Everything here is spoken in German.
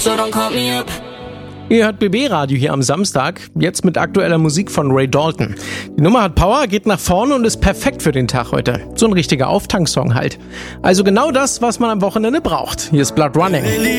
So don't call me up. Ihr hört BB-Radio hier am Samstag, jetzt mit aktueller Musik von Ray Dalton. Die Nummer hat Power, geht nach vorne und ist perfekt für den Tag heute. So ein richtiger Auftanksong halt. Also genau das, was man am Wochenende braucht. Hier ist Blood Running.